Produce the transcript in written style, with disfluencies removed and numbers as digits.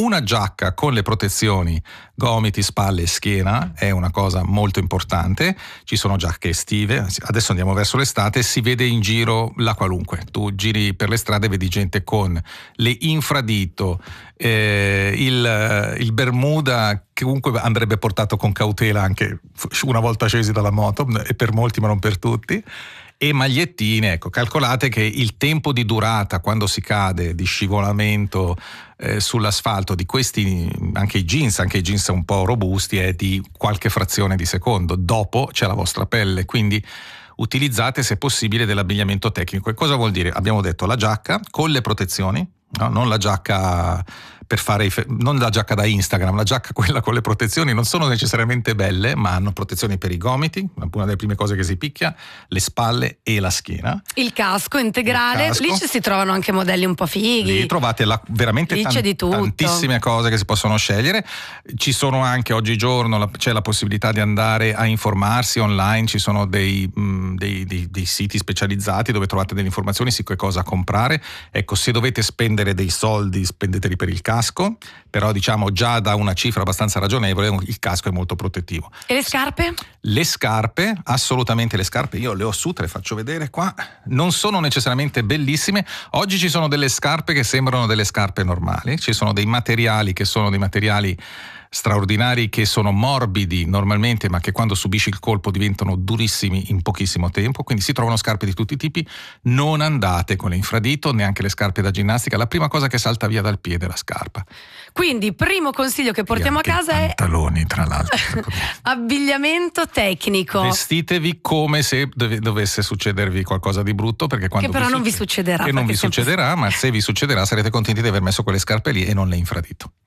una giacca con le protezioni gomiti, spalle e schiena è una cosa molto importante. Ci sono giacche estive, adesso andiamo verso l'estate, si vede in giro la qualunque. Tu giri per le strade e vedi gente con le infradito, il bermuda, che comunque andrebbe portato con cautela anche una volta scesi dalla moto, e per molti ma non per tutti, e magliettine. Ecco, calcolate che il tempo di durata quando si cade, di scivolamento sull'asfalto di questi, anche i jeans un po' robusti, è di qualche frazione di secondo. Dopo c'è la vostra pelle, quindi utilizzate se possibile dell'abbigliamento tecnico. E cosa vuol dire? Abbiamo detto la giacca con le protezioni, no? Non la giacca per fare non la giacca da Instagram, la giacca quella con le protezioni non sono necessariamente belle, ma hanno protezioni per i gomiti, una delle prime cose che si picchia, le spalle e la schiena. Il casco integrale, lì ci si trovano anche modelli un po' fighi. Lì trovate veramente tantissime cose che si possono scegliere. Ci sono anche oggigiorno, c'è la possibilità di andare a informarsi online, ci sono dei siti specializzati dove trovate delle informazioni su che cosa comprare. Ecco, se dovete spendere dei soldi, spendeteli per il casco, però diciamo già da una cifra abbastanza ragionevole il casco è molto protettivo. E le scarpe? Le scarpe, assolutamente le scarpe, io le ho su, te le faccio vedere qua, non sono necessariamente bellissime. Oggi ci sono delle scarpe che sembrano delle scarpe normali, ci sono dei materiali che sono dei materiali straordinari, che sono morbidi normalmente, ma che quando subisci il colpo diventano durissimi in pochissimo tempo, quindi si trovano scarpe di tutti i tipi. Non andate con le infradito, neanche le scarpe da ginnastica, la prima cosa che salta via dal piede è la scarpa. Quindi primo consiglio che portiamo a casa è pantaloni, tra l'altro. abbigliamento tecnico. Vestitevi come se dovesse succedervi qualcosa di brutto, perché quando che però non vi succederà. Che non vi succederà, ma se vi succederà sarete contenti di aver messo quelle scarpe lì e non le infradito.